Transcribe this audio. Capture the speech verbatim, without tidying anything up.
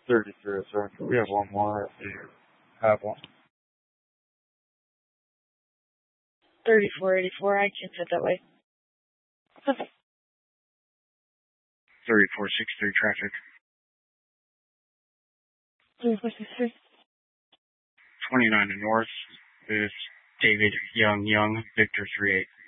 thirty-three, sir. We have one more if you have one. thirty-four eighty-four, I can set that way. thirty-four sixty-three traffic. thirty-four sixty-three. twenty-nine to north with David Young Young, Victor three eight.